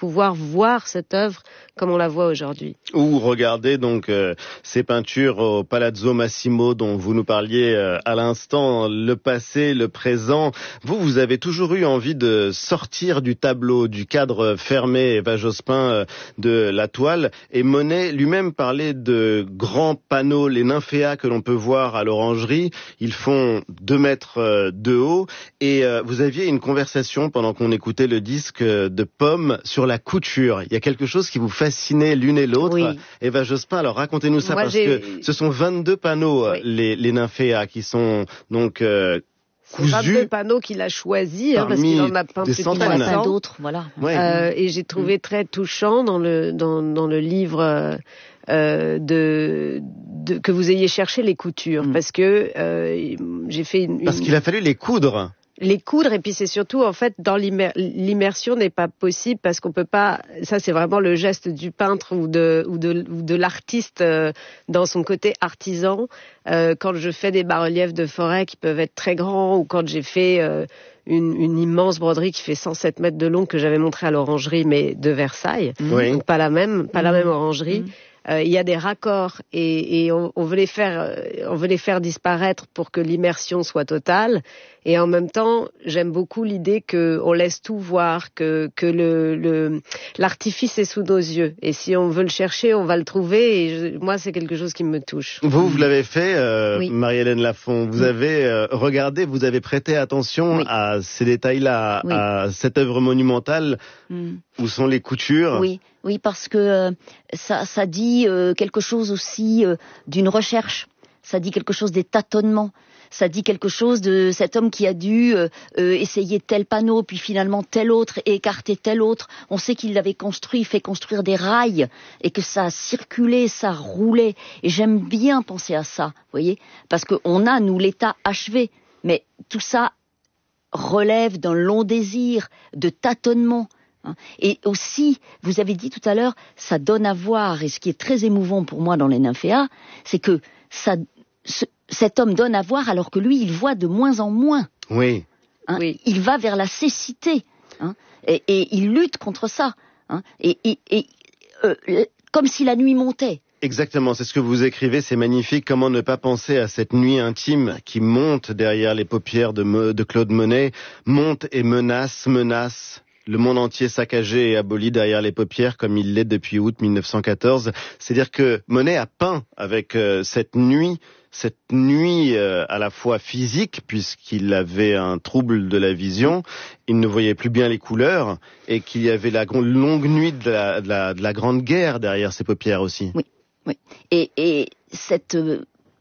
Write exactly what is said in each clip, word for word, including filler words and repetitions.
pouvoir voir cette œuvre comme on la voit aujourd'hui. Ou regardez donc euh, ces peintures au Palazzo Massimo dont vous nous parliez euh, à l'instant, le passé, le présent. Vous, vous avez toujours eu envie de sortir du tableau, du cadre fermé, Eva Jospin, euh, de la toile. Et Monet lui-même parlait de grands panneaux, les nymphéas que l'on peut voir à l'Orangerie. Ils font deux mètres de haut. Et euh, vous aviez une conversation pendant qu'on écoutait le disque de Pomme sur la couture. Il y a quelque chose qui vous fascinait l'une et l'autre. Oui. Eva Jospin, alors racontez-nous ça. Moi, parce j'ai... que ce sont vingt-deux panneaux, oui. les, les nymphéas, qui sont donc euh, cousus. vingt-deux panneaux qu'il a choisis, hein, parce qu'il en a peint plus de plein d'autres, voilà. Ouais. Euh, et j'ai trouvé mmh. très touchant dans le, dans, dans le livre euh, euh, de, de, que vous ayez cherché les coutures, mmh. parce que euh, j'ai fait une... Parce une... qu'il a fallu les coudre. Les coudre, et puis c'est surtout, en fait, dans l'imer... l'immersion n'est pas possible parce qu'on peut pas, ça c'est vraiment le geste du peintre ou de, ou de, ou de l'artiste euh, dans son côté artisan. Euh, quand je fais des bas-reliefs de forêt qui peuvent être très grands, ou quand j'ai fait euh, une, une immense broderie qui fait cent sept mètres de long que j'avais montrée à l'orangerie, mais de Versailles, oui. donc pas la même, pas mmh. la même orangerie. Mmh. Euh, il y a des raccords et, et on, on veut les faire, euh, on veut les faire disparaître pour que l'immersion soit totale. Et en même temps, j'aime beaucoup l'idée que on laisse tout voir, que que le, le l'artifice est sous nos yeux. Et si on veut le chercher, on va le trouver. Et je, moi, c'est quelque chose qui me touche. Vous, vous l'avez fait, euh, oui. Marie-Hélène Lafont. Vous oui. avez euh, regardé, vous avez prêté attention oui. à ces détails-là, oui. à cette œuvre monumentale. Mm. Où sont les coutures? Oui, oui, parce que euh, ça, ça dit euh, quelque chose aussi euh, d'une recherche. Ça dit quelque chose des tâtonnements. Ça dit quelque chose de cet homme qui a dû euh, euh, essayer tel panneau, puis finalement tel autre, et écarter tel autre. On sait qu'il l'avait construit, fait construire des rails, et que ça a circulé, ça roulait. Et j'aime bien penser à ça, vous voyez, parce qu'on a, nous, l'état achevé. Mais tout ça relève d'un long désir, de tâtonnement. Et aussi, vous avez dit tout à l'heure, ça donne à voir, et ce qui est très émouvant pour moi dans les nymphéas, c'est que ça, ce, cet homme donne à voir alors que lui, il voit de moins en moins. Oui. Hein, oui. Il va vers la cécité, hein, et, et il lutte contre ça, hein, et, et, et euh, comme si la nuit montait. Exactement, c'est ce que vous écrivez, c'est magnifique. Comment ne pas penser à cette nuit intime qui monte derrière les paupières de, Me, de Claude Monet, monte et menace, menace. Le monde entier saccagé et aboli derrière les paupières comme il l'est depuis août mille neuf cent quatorze. C'est-à-dire que Monet a peint avec euh, cette nuit, cette nuit euh, à la fois physique, puisqu'il avait un trouble de la vision, il ne voyait plus bien les couleurs, et qu'il y avait la longue nuit de la, de la, de la Grande Guerre derrière ses paupières aussi. Oui, oui. Et, et cette, euh,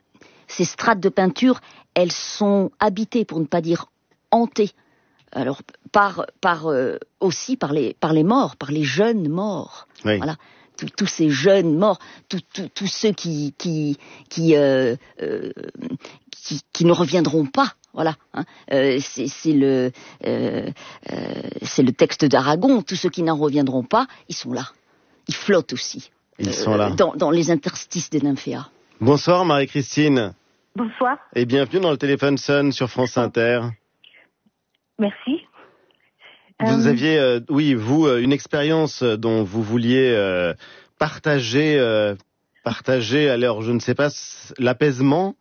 ces strates de peinture, elles sont habitées, pour ne pas dire hantées. Alors par par euh, aussi par les par les morts, par les jeunes morts. Oui. Voilà, tous tous ces jeunes morts, tous tous tous ceux qui qui qui, euh, euh, qui qui ne reviendront pas. Voilà, hein. euh, c'est c'est le euh, euh, c'est le texte d'Aragon. Tous ceux qui n'en reviendront pas, ils sont là. Ils flottent aussi. Ils euh, sont là dans dans les interstices des nymphéas. Bonsoir Marie-Christine. Bonsoir. Et bienvenue dans le Téléphone Sonne sur France Inter. Merci. Vous euh... aviez, euh, oui, vous, euh, une expérience dont vous vouliez euh, partager, euh, partager, alors je ne sais pas, l'apaisement,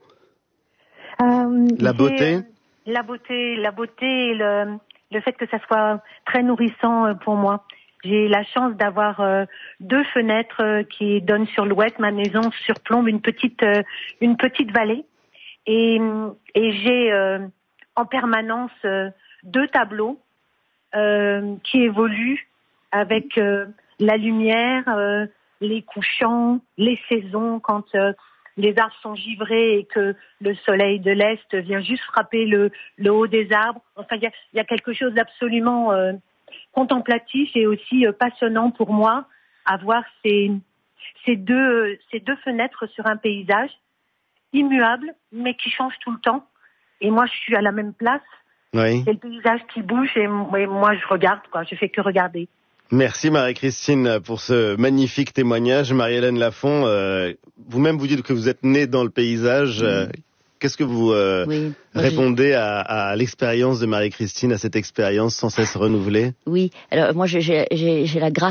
euh, la beauté. La beauté, la beauté et le, le fait que ça soit très nourrissant pour moi. J'ai la chance d'avoir euh, deux fenêtres euh, qui donnent sur l'ouest. Ma maison surplombe une petite, euh, une petite vallée. Et, et j'ai euh, en permanence... Euh, deux tableaux euh, qui évoluent avec euh, la lumière, euh, les couchants, les saisons, quand euh, les arbres sont givrés et que le soleil de l'Est vient juste frapper le, le haut des arbres. Enfin, il y a, y a quelque chose d'absolument euh, contemplatif et aussi euh, passionnant pour moi à voir ces, ces, deux, ces deux fenêtres sur un paysage immuable, mais qui change tout le temps. Et moi, je suis à la même place. Oui. C'est le paysage qui bouge et moi je regarde, quoi. Je fais que regarder. Merci Marie-Christine pour ce magnifique témoignage. Marie-Hélène Lafont, euh, vous-même vous dites que vous êtes née dans le paysage. Euh, qu'est-ce que vous euh, oui. répondez à, à l'expérience de Marie-Christine, à cette expérience sans cesse renouvelée? Oui, alors moi j'ai, j'ai, j'ai la grâce